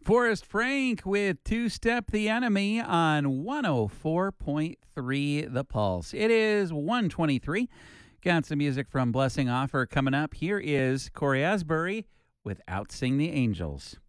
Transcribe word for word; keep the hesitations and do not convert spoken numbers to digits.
Forrest Frank with Two Step the Enemy on one oh four point three The Pulse. It is one twenty-three. Got some music from Blessing Offer coming up. Here is Corey Asbury with Out Sing the Angels.